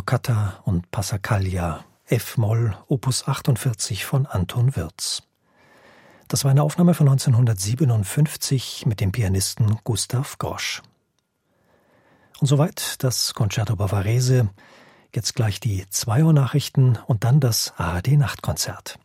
Toccata und Passacaglia, F-Moll, Opus 48 von Anton Wirz. Das war eine Aufnahme von 1957 mit dem Pianisten Gustav Grosch. Und soweit das Concerto Bavarese. Jetzt gleich die 2 Uhr Nachrichten und dann das ARD Nachtkonzert.